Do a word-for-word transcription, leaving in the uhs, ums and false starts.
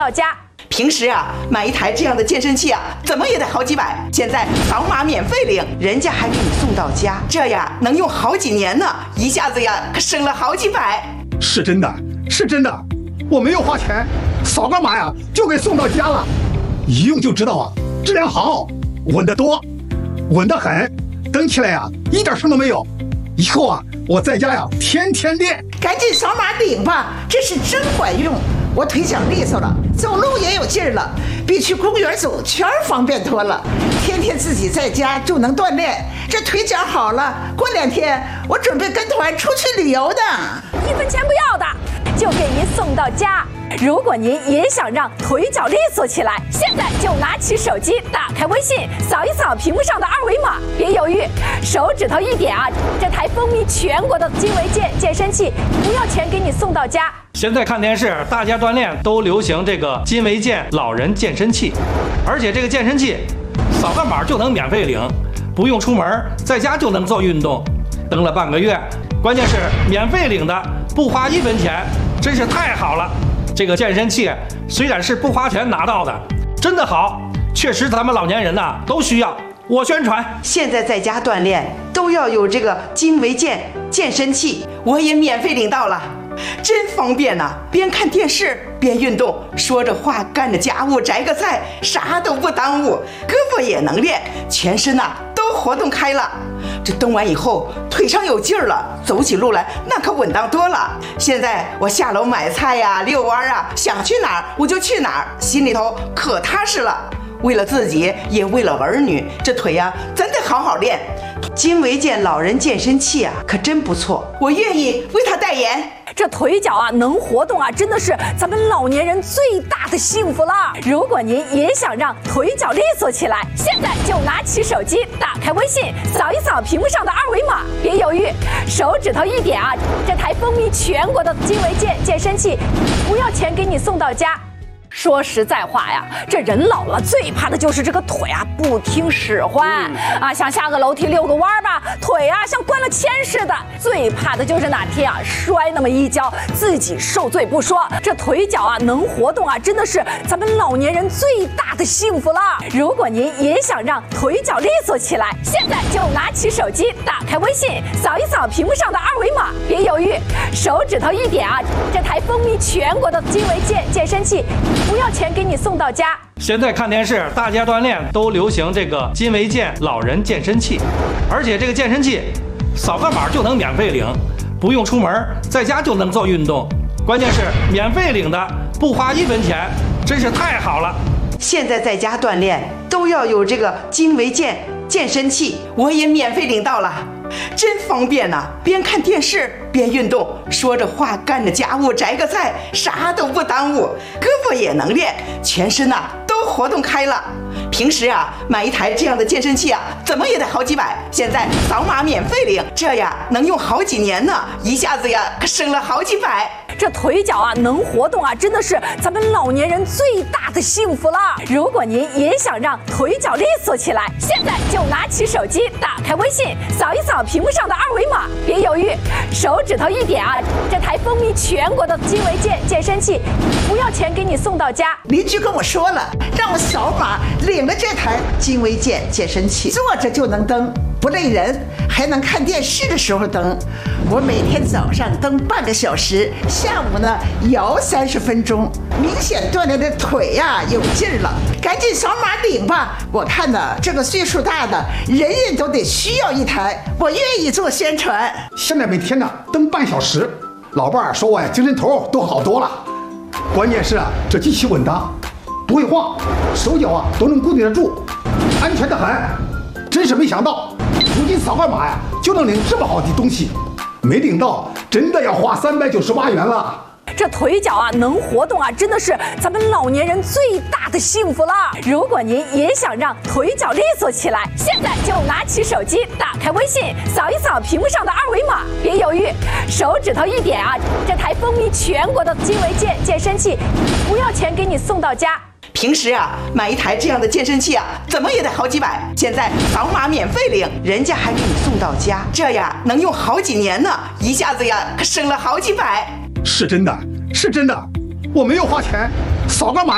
到家。 平时啊，买一台这样的健身器啊，怎么也得好几百。现在扫码免费领，人家还给你送到家，这呀能用好几年呢，一下子呀可省了好几百。 是真的，是真的，我没有花钱，扫个码呀就给送到家了，一用就知道啊，质量好，稳得多，稳得很，蹬起来呀一点声都没有。以后啊，我在家呀天天练。 赶紧扫码领吧，这是真管用。我腿脚利索了，走路也有劲儿了，比去公园走圈方便多了。天天自己在家就能锻炼，这腿脚好了，过两天我准备跟团出去旅游的。 一分钱不要的，就给您送到家。如果您也想让腿脚利索起来，现在就拿起手机，打开微信，扫一扫屏幕上的二维码，别犹豫，手指头一点啊，这台风靡全国的金维健健身器不要钱给你送到家。 现在看电视，大家锻炼都流行这个金维健老人健身器，而且这个健身器扫个码就能免费领，不用出门，在家就能做运动。蹬了半个月，关键是免费领的，不花一分钱，真是太好了。这个健身器虽然是不花钱拿到的，真的好，确实咱们老年人呐都需要。我宣传， 现在在家锻炼都要有这个金维健健身器，我也免费领到了。真方便呐、啊！边看电视边运动，说着话干着家务，摘个菜，啥都不耽误，胳膊也能练，全身呐、啊、都活动开了。这蹬完以后，腿上有劲儿了，走起路来那可稳当多了。现在我下楼买菜呀、遛弯啊，想去哪儿我就去哪儿，心里头可踏实了。为了自己，也为了儿女，这腿呀、啊、真得好好练。金维健老人健身器啊，可真不错，我愿意为他代言。 这腿脚啊能活动啊，真的是咱们老年人最大的幸福了。如果您也想让腿脚利索起来，现在就拿起手机，打开微信，扫一扫屏幕上的二维码，别犹豫，手指头一点啊，这台风靡全国的金维健健身器不要钱给你送到家。说实在话呀，这人老了最怕的就是这个腿啊不听使唤、嗯、啊，想下个楼梯遛个弯吧，腿啊像关了铅似的。最怕的就是哪天啊摔那么一跤，自己受罪不说，这腿脚啊能活动啊，真的是咱们老年人最大的幸福了。如果您也想让腿脚利索起来，现在就拿起手机，打开微信，扫一扫屏幕上的二维码，别犹豫，手指头一点啊，这台风靡全国的金维健健身器不要钱给你送到家。 现在看电视，大家锻炼都流行这个金维健老人健身器，而且这个健身器扫个码就能免费领，不用出门，在家就能做运动。关键是免费领的，不花一分钱，真是太好了。 现在在家锻炼都要有这个金维健健身器，我也免费领到了。真方便呐、啊！边看电视边运动，说着话干着家务，摘个菜，啥都不耽误，胳膊也能练，全身呐、啊、都活动开了。平时啊，买一台这样的健身器啊，怎么也得好几百。现在扫码免费领，这呀能用好几年呢，一下子呀可省了好几百。 这腿脚啊能活动啊，真的是咱们老年人最大的幸福了。如果您也想让腿脚利索起来，现在就拿起手机，打开微信，扫一扫屏幕上的二维码，别犹豫，手指头一点啊，这台风靡全国的金维健健身器不要钱给你送到家。 邻居跟我说了，让我扫码领了这台金维健健身器，坐着就能蹬，不累人，还能看电视的时候蹬。我每天早上蹬半个小时，下午呢摇三十分钟，明显锻炼的腿呀、啊、有劲儿了。赶紧扫码领吧！我看呢，这个岁数大的人人都得需要一台，我愿意做宣传。 现在每天呢蹬半小时，老伴儿说我呀精神头都好多了。关键是啊，这机器稳当，不会晃，手脚啊都能固定得住，安全的很。真是没想到，如今扫个码呀就能领这么好的东西，没领到真的要花三百九十八元了。 这腿脚啊能活动啊，真的是咱们老年人最大的幸福了。如果您也想让腿脚利索起来，现在就拿起手机，打开微信，扫一扫屏幕上的二维码，别犹豫，手指头一点啊，这台风靡全国的金维健健身器不要钱给你送到家。 平时啊，买一台这样的健身器啊，怎么也得好几百。现在扫码免费领，人家还给你送到家，这呀能用好几年呢，一下子呀可省了好几百。 是真的，是真的，我没有花钱，扫个码。